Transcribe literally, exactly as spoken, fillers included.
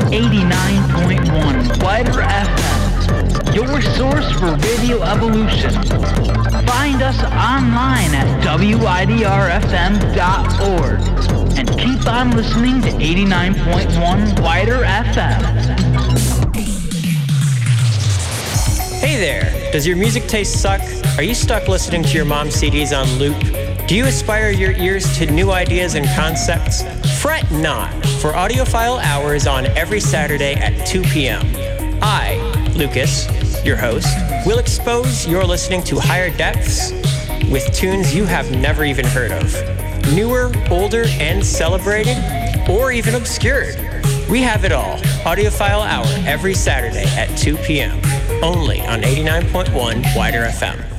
eighty-nine point one Wider F M, your source for radio evolution. Find us online at W I D R F M dot org and keep on listening to eighty-nine point one Wider F M. Hey there, does your music taste suck? Are you stuck listening to your mom's C Ds on loop? Do you aspire your ears to new ideas and concepts? Fret not, for Audiophile Hour is on every Saturday at two p.m. I, Lucas, your host, will expose your listening to higher depths with tunes you have never even heard of. Newer, older, and celebrated, or even obscured. We have it all. Audiophile Hour every Saturday at two p.m. only on eighty-nine point one Wider F M.